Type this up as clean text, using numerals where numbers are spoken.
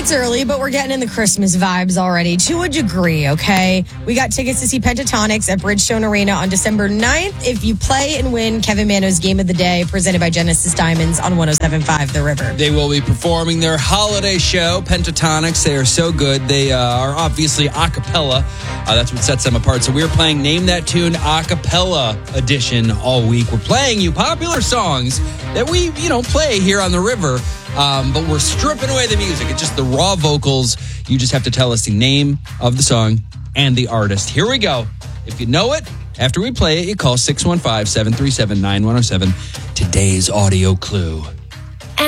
it's early, but we're getting in the Christmas vibes already to a degree, okay? We got tickets to see Pentatonics at Bridgestone Arena on December 9th. If you play and win Kevin Mano's Game of the Day, presented by Genesis Diamonds on 107.5 The River. They will be performing their holiday show, Pentatonics. They are so good. They are obviously a cappella. That's what sets them apart. So we're playing Name That Tune a cappella edition all week. We're playing you popular songs that we, play here on the river. But we're stripping away the music. It's just the raw vocals. You just have to tell us the name of the song and the artist. Here we go. If you know it, after we play it, you call 615-737-9107. Today's audio clue.